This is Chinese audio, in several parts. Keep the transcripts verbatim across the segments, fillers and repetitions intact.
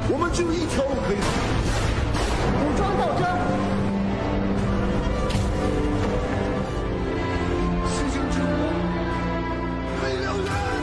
我们只有一条路可以走。 武装斗争。 西京之国，为了人。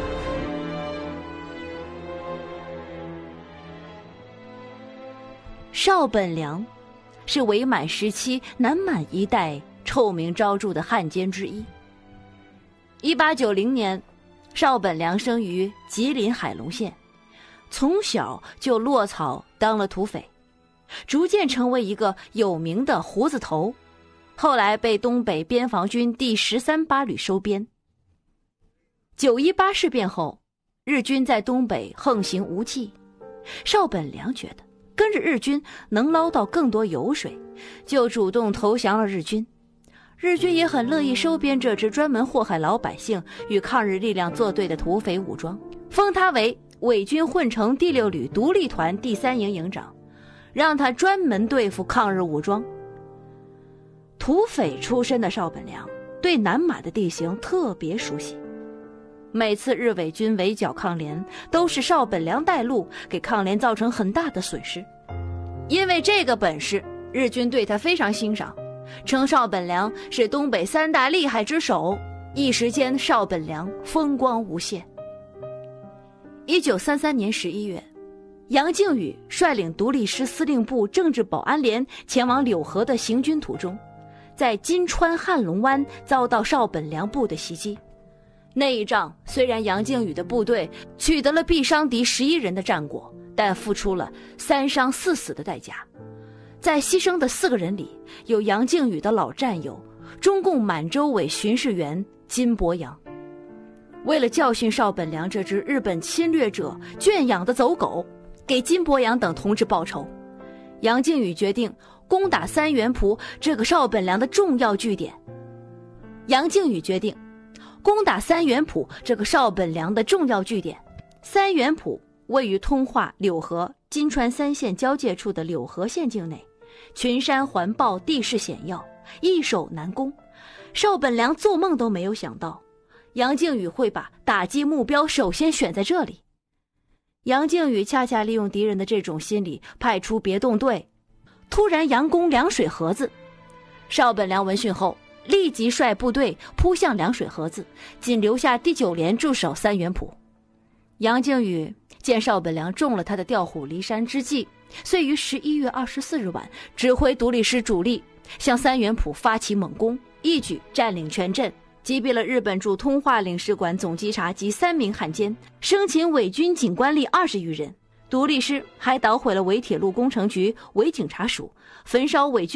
邵本良是伪满时期南满一带臭名昭著的汉奸之一。一八九零年，邵本良生于吉林海龙县，从小就落草当了土匪，逐渐成为一个有名的胡子头，后来被东北边防军第十三八旅收编。九一八事变后，日军在东北横行无忌，邵本良觉得跟着日军能捞到更多油水，就主动投降了日军。日军也很乐意收编这支专门祸害老百姓与抗日力量作对的土匪武装，封他为伪军混成第六旅独立团第三营营长，让他专门对付抗日武装。土匪出身的邵本良对南满的地形特别熟悉，每次日伪军围剿抗联，都是邵本良带路，给抗联造成很大的损失。因为这个本事，日军对他非常欣赏，称邵本良是东北三大厉害之首。一时间，邵本良风光无限。一九三三年十一月，杨靖宇率领独立师司令部政治保安连前往柳河的行军途中，在金川汉龙湾遭到邵本良部的袭击。那一仗虽然杨靖宇的部队取得了毙伤敌十一人的战果，但付出了三伤四死的代价。在牺牲的四个人里，有杨靖宇的老战友中共满洲委巡视员金伯阳。为了教训邵本良这只日本侵略者圈养的走狗，给金伯阳等同志报仇，杨靖宇决定攻打三元浦这个邵本良的重要据点。杨靖宇决定攻打三元浦这个邵本良的重要据点。三元浦位于通化、柳河、金川三县交界处的柳河县境内，群山环抱，地势险要，易守难攻。邵本良做梦都没有想到，杨靖宇会把打击目标首先选在这里。杨靖宇恰恰利用敌人的这种心理，派出别动队，突然佯攻凉水河子。邵本良闻讯后，立即率部队扑向凉水河子，仅留下第九连驻守三元浦。杨靖宇见邵本良中了他的调虎离山之计，遂于十一月二十四日晚指挥独立师主力向三元浦发起猛攻，一举占领全镇，击毙了日本驻通化领事馆总稽查及三名汉奸，生擒伪军警官吏二十余人。独立师还捣毁了伪铁路工程局伪警察署，焚烧伪军